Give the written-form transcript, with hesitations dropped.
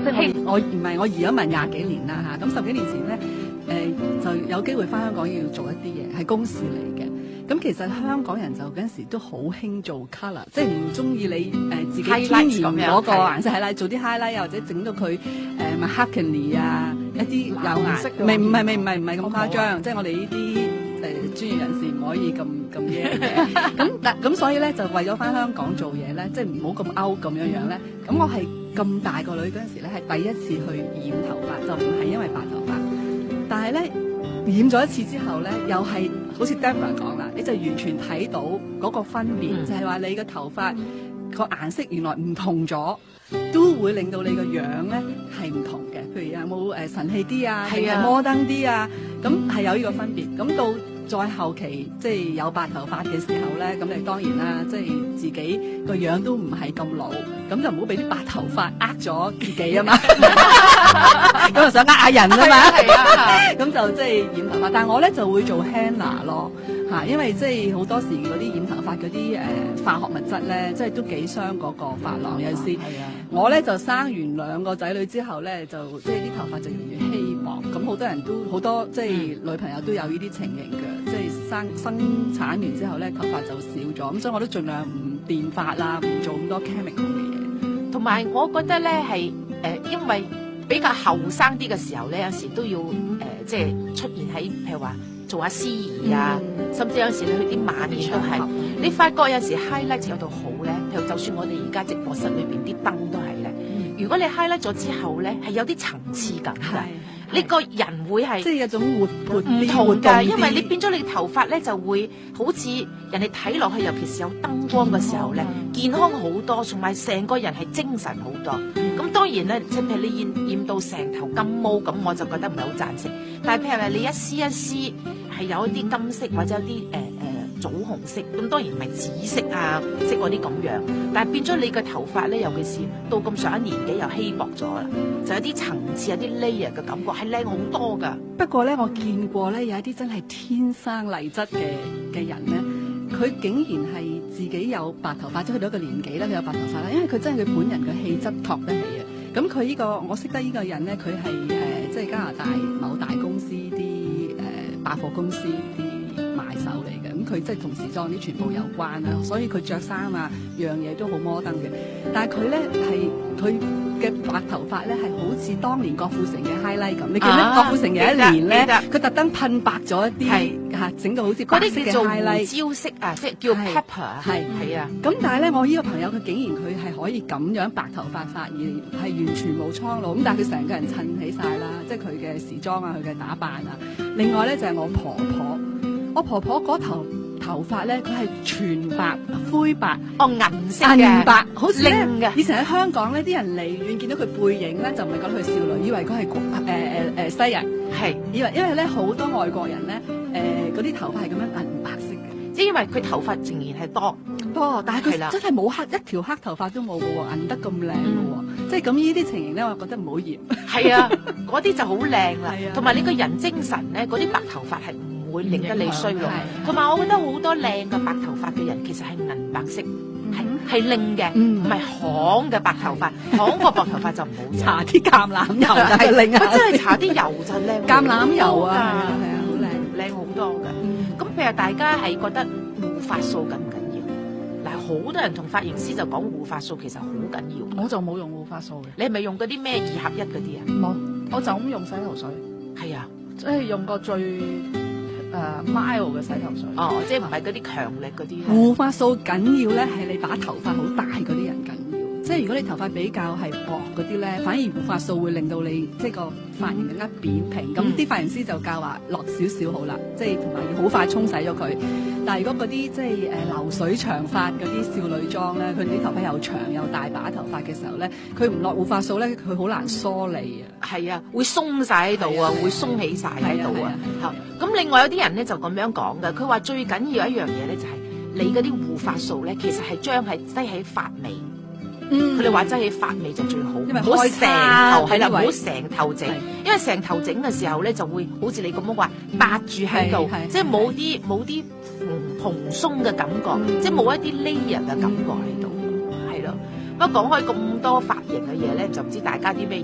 即係我唔係我移咗民20幾年啦嚇，咁10幾年前咧就有機會翻香港要做一啲嘢，係公事嚟嘅。咁其實香港人就嗰陣時都好興做 colour， 即係唔中意你自己天然嗰個顏色係啦，做啲 highlight 或者整到佢mahogany 啊一啲有顏色，唔係咁誇張，即係我哋呢啲專業人士唔可以咁嘢嘅。咁所以咧就為咗翻香港做嘢咧，即係唔好咁 out 咁樣咧。咁我係咁大個女嗰陣時咧，係第一次去染頭髮，就唔係因為白頭髮，但係咧染咗一次之後咧，又係好似 Deborah 講啦，你就完全睇到嗰個分別，就係話你嘅頭髮個顏色原來唔同咗，都會令到你個樣咧係唔同嘅。譬如有冇神氣啲啊，定係摩登啲啊，咁係有呢個分別。咁到再後期即係有白頭髮嘅時候咧，咁你當然啦，即係自己個樣都唔係咁老，咁就唔好俾啲白頭髮咗自己啊嘛，咁就想下人啊嘛，咁就即係染頭髮。但係我咧就會做 henna 咯嚇，因為即係好多時嗰啲染頭髮嗰啲化學物質咧，即係都幾傷嗰個髮廊。有時我咧就生完2個仔女之後咧，就即係啲頭髮就越嚟越稀薄，咁好多人都好多即係女朋友都有呢啲情形嘅。即係生產完之後咧，頭髮就少咗，咁所以我都盡量唔電髮啦，唔做咁多 chemical 嘅嘢。 同埋我覺得咧係因為比較後生啲嘅時候咧，有時都要即係出現喺譬如話做下司儀啊，甚至有時你去啲晚宴都係，你發覺有時 highlight 有到好咧，譬如就算我哋而家直播室裏邊啲燈都係咧，如果你 highlight 咗之後咧，係有啲層次感嘅。你個人會係即係一種活潑唔同㗎，因為你變咗你頭髮咧就會好似人哋睇落去，尤其是有燈光嘅時候咧，健康好多，同埋成個人係精神好多。咁當然咧，即係譬如你染到成頭金毛咁，我就覺得唔係好贊成。但係譬如話你一絲一絲係有一啲金色或者有啲棗紅色，咁當然唔係紫色啊，色嗰啲咁樣，但係變咗你嘅頭髮咧，尤其是到咁上一年紀又稀薄咗啦，就有啲層次、有啲 layer 嘅感覺，係靚好多噶。 不過咧，我見過咧有一啲真係天生麗質嘅人咧，佢竟然係自己有白頭髮，即係去到一個年紀咧，佢有白頭髮啦，因為佢真係佢本人嘅氣質托得起啊。咁佢呢個我識得呢個人咧，佢係即係加拿大某大公司啲百貨公司啲買手嚟嘅，咁佢即係同時裝啲全部有關啦，所以佢着衫啊樣嘢都好摩登嘅。但係佢咧係佢嘅白頭髮咧係好似當年郭富城嘅 highlight 咁。你記得郭富城有一年咧，佢特登噴白咗一啲嚇，整到好似白色嘅 highlight。胡椒色啊，即係叫 pepper。係啊。咁但係咧，我呢個朋友佢竟然佢係可以咁樣白頭髮發而係完全冇蒼老，咁但係佢成個人襯起晒啦，即係佢嘅時裝啊，佢嘅打扮啊。另外咧就係我婆婆。我婆婆嗰頭髮咧，佢係全白灰白， 銀色嘅， 銀白，好似靚嘅。 以前喺香港咧，啲人離遠見到佢背影咧，就唔係覺得佢少女，以為佢係西人， 係因為咧好多外國人咧，嗰啲頭髮係咁樣銀白色嘅， 即係因為佢頭髮仍然係多， 但係佢真係冇一條黑頭髮都冇嘅喎，銀得咁靚嘅喎，即係咁呢啲情形咧，我覺得唔好嫌。 係啊，嗰啲就好靚啦，同埋你個人精神咧，嗰啲白頭髮係會令得你衰落，同埋我覺得好多靚嘅白頭髮嘅人其實係銀白色，係靚嘅，唔係黃嘅白頭髮，黃個白頭髮就唔好搽啲橄欖油係靚啊！ 真係搽啲油就靚， 橄欖油啊，係啊，好靚好多嘅。咁譬如大家係覺得護髮素緊唔緊要？嗱，好多人同髮型師就講護髮素其實好緊要。 我就冇用護髮素嘅。 你係咪用嗰啲咩2合1嗰啲啊？ 冇，我就咁用洗頭水。 係啊， 即係用個最mild 嘅洗頭水。 哦，即係唔係嗰啲強力嗰啲。 護髮素緊要咧，係你把頭髮好大嗰啲人緊要。即係如果你頭髮比較係薄嗰啲咧，反而護髮素會令到你即係個髮型更加扁平。咁啲髮型師就教話落少少好啦，即係同埋要好快沖洗咗佢。但係如果嗰啲即係流水長髮嗰啲少女裝咧，佢哋啲頭髮又長又大把頭髮嘅時候咧，佢唔落護髮素咧，佢好難梳理啊。 係啊，會鬆晒喺度啊，會鬆起晒喺度啊。咁另外有啲人咧就咁樣講嘅，佢話最緊要一樣嘢咧就係你嗰啲護髮素咧，其實係將係擠喺髮尾。佢哋話擠起髮尾就最好，唔好成頭係啦，唔好成頭整，因為成頭整嘅時候咧就會好似你咁樣話搭住喺度，即係冇啲蓬鬆嘅感覺，即係冇一啲 layer 嘅感覺喺度，係咯。不過講開咁多髮型嘅嘢咧，就唔知大家啲咩